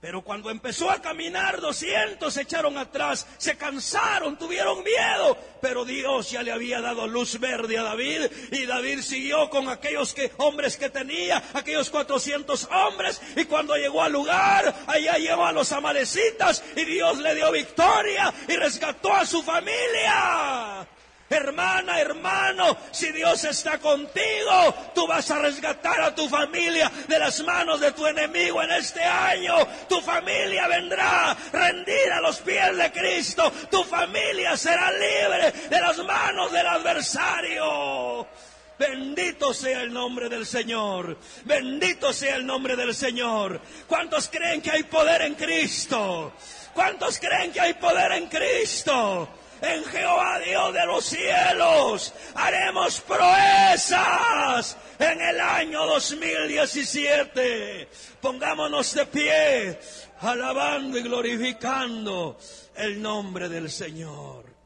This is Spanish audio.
Pero cuando empezó a caminar, 200 se echaron atrás, se cansaron, tuvieron miedo. Pero Dios ya le había dado luz verde a David, y David siguió con aquellos hombres que tenía, aquellos 400 hombres. Y cuando llegó al lugar, allá llegó a los amalecitas, y Dios le dio victoria y rescató a su familia. Hermana, hermano, si Dios está contigo, tú vas a rescatar a tu familia de las manos de tu enemigo en este año. Tu familia vendrá rendida a los pies de Cristo. Tu familia será libre de las manos del adversario. Bendito sea el nombre del Señor. Bendito sea el nombre del Señor. ¿Cuántos creen que hay poder en Cristo? ¿Cuántos creen que hay poder en Cristo? En Jehová Dios de los cielos haremos proezas en el año 2017. Pongámonos de pie, alabando y glorificando el nombre del Señor.